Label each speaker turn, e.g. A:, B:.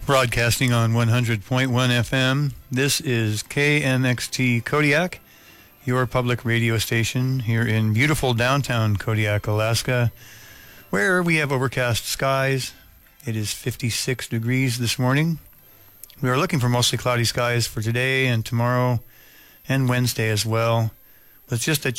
A: Broadcasting on 100.1 FM, this is KMXT Kodiak, your public radio station here in beautiful downtown Kodiak, Alaska, where we have overcast skies. It is 56 degrees this morning. We are looking for mostly cloudy skies for today and tomorrow and Wednesday as well, with just a